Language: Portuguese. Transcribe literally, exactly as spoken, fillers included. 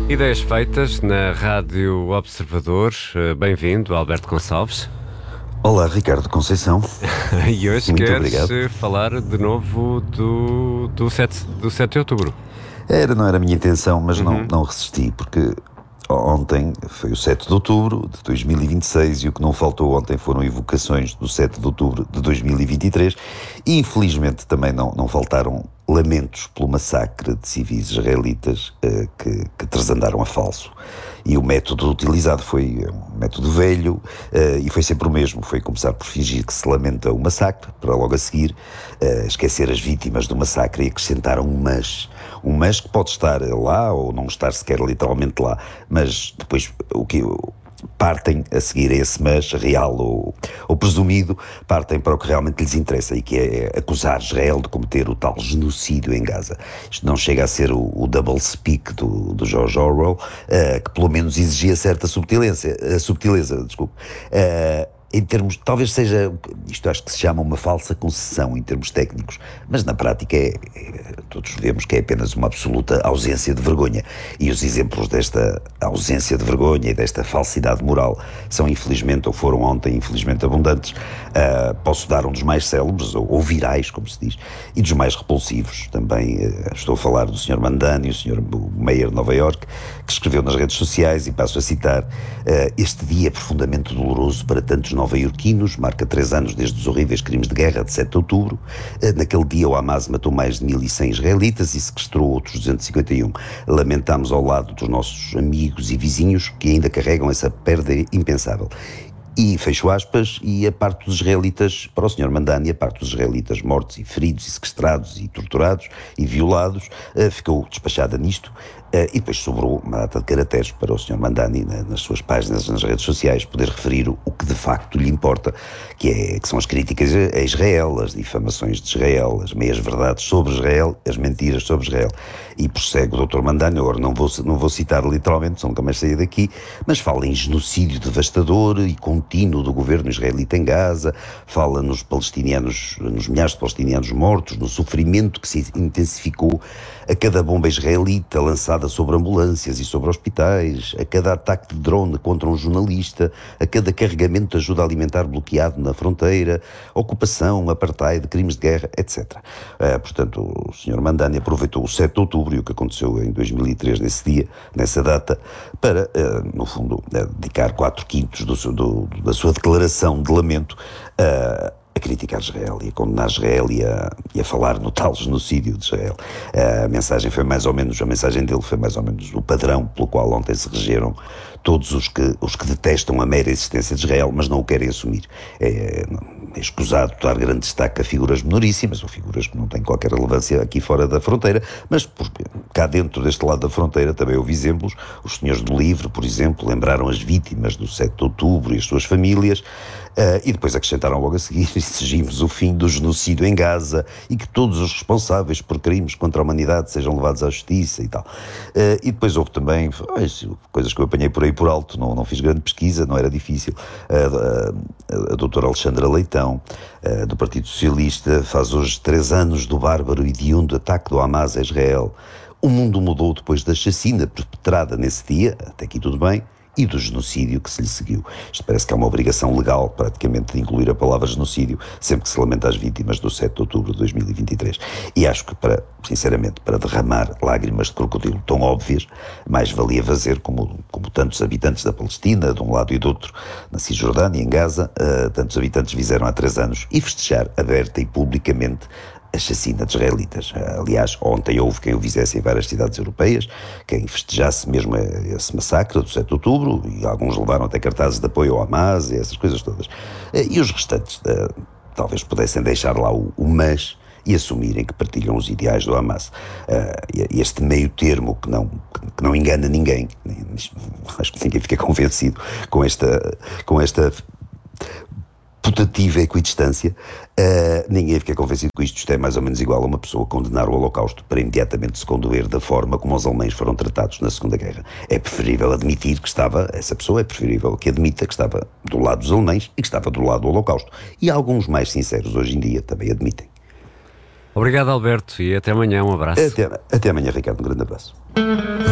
Ideias feitas na Rádio Observador. Bem-vindo, Alberto Gonçalves. Olá, Ricardo Conceição. E hoje Muito queres obrigado. falar de novo do, do, sete, do sete de outubro. Era, não era a minha intenção, mas Uhum. não, não resisti, porque ontem foi o sete de outubro de dois mil e vinte e seis e o que não faltou ontem foram evocações do sete de outubro de dois mil e vinte e três e infelizmente também não, não faltaram lamentos pelo massacre de civis israelitas uh, que, que transandaram a falso. E o método utilizado foi um método velho uh, e foi sempre o mesmo. Foi começar por fingir que se lamenta o massacre, para logo a seguir uh, esquecer as vítimas do massacre e acrescentar um mas. Um mas que pode estar lá ou não estar sequer literalmente lá, mas depois o que... partem a seguir a esse mas real ou, ou presumido, partem para o que realmente lhes interessa e que é acusar Israel de cometer o tal genocídio em Gaza. Isto não chega a ser o, o double speak do, do George Orwell, uh, que pelo menos exigia certa subtileza, uh, subtileza, desculpe. Uh, em termos, talvez seja, isto acho que se chama uma falsa concessão em termos técnicos, mas na prática é, é, todos vemos que é apenas uma absoluta ausência de vergonha, e os exemplos desta ausência de vergonha e desta falsidade moral são infelizmente, ou foram ontem infelizmente abundantes. Uh, posso dar um dos mais célebres, ou, ou virais, como se diz, e dos mais repulsivos também. Uh, estou a falar do senhor Mandani, o senhor Mayor de Nova Iorque, que escreveu nas redes sociais, e passo a citar: uh, este dia é profundamente doloroso para tantos nova-iorquinos, marca três anos desde os horríveis crimes de guerra de sete de outubro. Naquele dia o Hamas matou mais de mil e cem israelitas e sequestrou outros duzentos e cinquenta e um. Lamentamos ao lado dos nossos amigos e vizinhos que ainda carregam essa perda impensável. E, fecho aspas, e a parte dos israelitas, para o senhor Mandani, a parte dos israelitas mortos e feridos e sequestrados e torturados e violados, uh, ficou despachada nisto. Uh, e depois sobrou uma data de caracteres para o senhor Mandani, na, nas suas páginas, nas redes sociais, poder referir o, o que de facto lhe importa, que, é, que são as críticas a Israel, as difamações de Israel, as meias-verdades sobre Israel, as mentiras sobre Israel. E prossegue o doutor Mandani, agora não vou, não vou citar literalmente, só nunca mais saí daqui, mas fala em genocídio devastador e contínuo do governo israelita em Gaza, fala nos palestinianos, nos milhares de palestinianos mortos, no sofrimento que se intensificou a cada bomba israelita lançada sobre ambulâncias e sobre hospitais, a cada ataque de drone contra um jornalista, a cada carregamento de ajuda alimentar bloqueado na fronteira, ocupação, apartheid, crimes de guerra, etcétera. Uh, portanto, o senhor Mandani aproveitou o sete de outubro e o que aconteceu em dois mil e três, nesse dia, nessa data, para, uh, no fundo, uh, dedicar quatro quintos do, do, da sua declaração de lamento uh, a criticar Israel e a condenar Israel e a, e a falar no tal genocídio de Israel. A mensagem foi mais ou menos, a mensagem dele foi mais ou menos o padrão pelo qual ontem se regeram todos os que, os que detestam a mera existência de Israel, mas não o querem assumir. É, é escusado dar grande destaque a figuras menoríssimas, ou figuras que não têm qualquer relevância aqui fora da fronteira, mas porque cá dentro deste lado da fronteira também houve exemplos. Os senhores do Livre, por exemplo, lembraram as vítimas do sete de outubro e as suas famílias, uh, e depois acrescentaram logo a seguir: exigimos o fim do genocídio em Gaza e que todos os responsáveis por crimes contra a humanidade sejam levados à justiça e tal. Uh, e depois houve também coisas que eu apanhei por aí por alto, não, não fiz grande pesquisa, não era difícil. Uh, uh, a doutora Alexandra Leitão, uh, do Partido Socialista, faz hoje três anos do bárbaro e hediondo ataque do Hamas a Israel. O mundo mudou depois da chacina perpetrada nesse dia, até aqui tudo bem, e do genocídio que se lhe seguiu. Isto parece que é uma obrigação legal, praticamente, de incluir a palavra genocídio sempre que se lamenta as vítimas do sete de outubro de dois mil e vinte e três. E acho que, para, sinceramente, para derramar lágrimas de crocodilo tão óbvias, mais valia fazer como, como tantos habitantes da Palestina, de um lado e do outro, na Cisjordânia, em Gaza, uh, tantos habitantes fizeram há três anos, e festejar aberta e publicamente a chacina de israelitas. Aliás, ontem houve quem o fizesse em várias cidades europeias, quem festejasse mesmo esse massacre do sete de outubro, e alguns levaram até cartazes de apoio ao Hamas e essas coisas todas. E os restantes uh, talvez pudessem deixar lá o, o mas e assumirem que partilham os ideais do Hamas. Uh, este meio termo que não, que não engana ninguém, acho que ninguém fica convencido com esta, com esta putativa equidistância, uh, ninguém fica convencido que isto é mais ou menos igual a uma pessoa condenar o Holocausto para imediatamente se condoer da forma como os alemães foram tratados na Segunda Guerra. É preferível admitir que estava, essa pessoa é preferível que admita que estava do lado dos alemães e que estava do lado do Holocausto. E alguns mais sinceros hoje em dia também admitem. Obrigado, Alberto, e até amanhã. Um abraço. Até, até amanhã, Ricardo. Um grande abraço.